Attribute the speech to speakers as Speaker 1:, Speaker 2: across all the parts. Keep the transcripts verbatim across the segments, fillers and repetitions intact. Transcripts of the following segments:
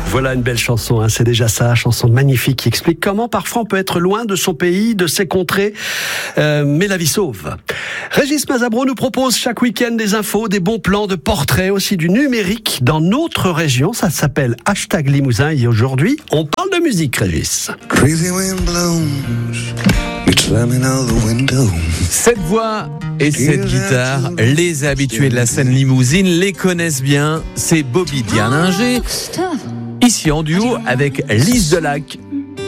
Speaker 1: Voilà une belle chanson, hein, c'est déjà ça, chanson magnifique qui explique comment parfois on peut être loin de son pays, de ses contrées, euh, mais la vie sauve. Régis Mazabro nous propose chaque week-end des infos, des bons plans, de portraits, aussi du numérique dans notre région. Ça s'appelle Hashtag Limousin et aujourd'hui, on parle de musique, Régis.
Speaker 2: Crazy wind blows, it's slamming out the window.
Speaker 3: Cette voix et cette guitare, les habitués de la scène limousine les connaissent bien. C'est Bobby Dianinger, ici en duo avec Lise Delac.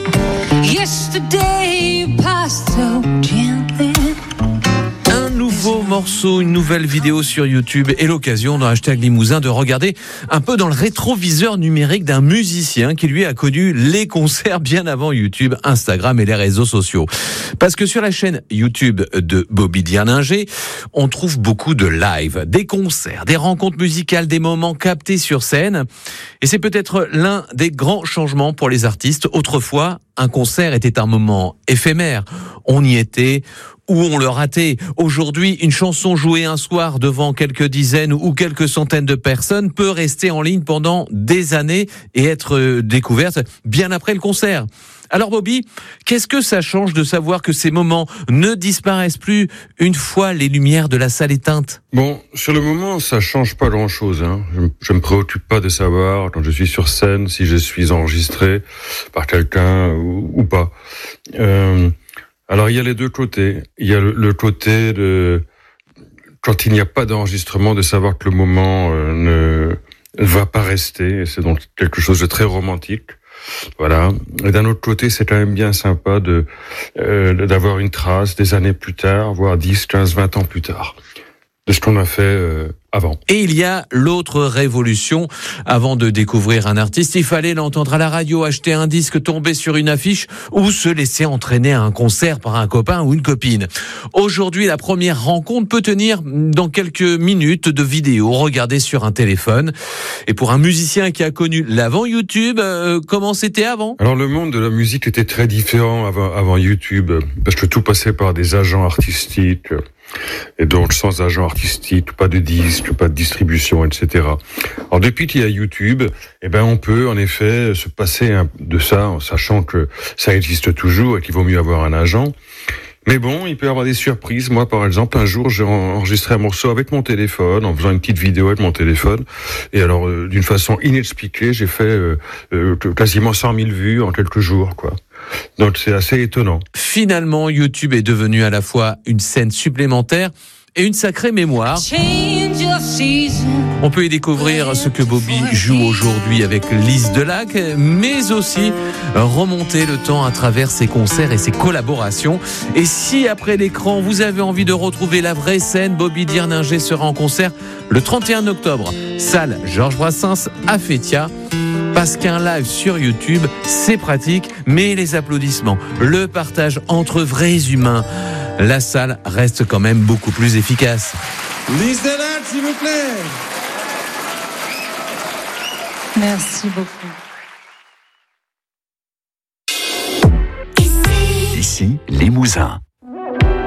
Speaker 3: Un nouveau morceau, une nouvelle vidéo sur YouTube et l'occasion dans Hashtag Limousin de regarder un peu dans le rétroviseur numérique d'un musicien qui lui a connu les concerts bien avant YouTube, Instagram et les réseaux sociaux. Parce que sur la chaîne YouTube de Bobby Dianinger, on trouve beaucoup de live, des concerts, des rencontres musicales, des moments captés sur scène. Et c'est peut-être l'un des grands changements pour les artistes. Autrefois, un concert était un moment éphémère. On y était ou on le ratait. Aujourd'hui, une chanson jouée un soir devant quelques dizaines ou quelques centaines de personnes peut rester en ligne pendant des années et être découverte bien après le concert. Alors Bobby, qu'est-ce que ça change de savoir que ces moments ne disparaissent plus une fois les lumières de la salle éteintes ?
Speaker 4: Bon, sur le moment, ça change pas grand-chose. Hein. Je, je me préoccupe pas de savoir quand je suis sur scène si je suis enregistré par quelqu'un ou, ou pas. Euh, alors il y a les deux côtés. Il y a le, le côté de quand il n'y a pas d'enregistrement, de savoir que le moment euh, ne va pas rester. C'est donc quelque chose de très romantique. Voilà. Et d'un autre côté, c'est quand même bien sympa de euh, d'avoir une trace des années plus tard, voire dix, quinze, vingt ans plus tard, de ce qu'on a fait euh, avant.
Speaker 3: Et il y a l'autre révolution. Avant de découvrir un artiste, il fallait l'entendre à la radio, acheter un disque, tomber sur une affiche ou se laisser entraîner à un concert par un copain ou une copine. Aujourd'hui, la première rencontre peut tenir dans quelques minutes de vidéo regardée sur un téléphone. Et pour un musicien qui a connu l'avant YouTube, euh, comment c'était avant ?
Speaker 4: Alors le monde de la musique était très différent avant, avant YouTube, parce que tout passait par des agents artistiques. Et donc sans agent artistique, pas de disque, pas de distribution, et cetera. Alors depuis qu'il y a YouTube, eh ben on peut en effet se passer de ça en sachant que ça existe toujours et qu'il vaut mieux avoir un agent. Mais bon, il peut y avoir des surprises. Moi, par exemple, un jour, j'ai enregistré un morceau avec mon téléphone, en faisant une petite vidéo avec mon téléphone. Et alors, euh, d'une façon inexpliquée, j'ai fait euh, euh, quasiment cent mille vues en quelques jours, quoi. Donc, c'est assez étonnant.
Speaker 3: Finalement, YouTube est devenu à la fois une scène supplémentaire et une sacrée mémoire. On peut y découvrir ce que Bobby joue aujourd'hui avec Lise Delac, mais aussi remonter le temps à travers ses concerts et ses collaborations. Et si après l'écran, vous avez envie de retrouver la vraie scène, Bobby Dianinger sera en concert le trente et un octobre, salle Georges Brassens à Fétia. Parce qu'un live sur YouTube, c'est pratique, mais les applaudissements, le partage entre vrais humains, la salle reste quand même beaucoup plus efficace.
Speaker 5: Lise Delac, s'il vous plaît.
Speaker 6: Merci beaucoup.
Speaker 7: Ici, Limousin.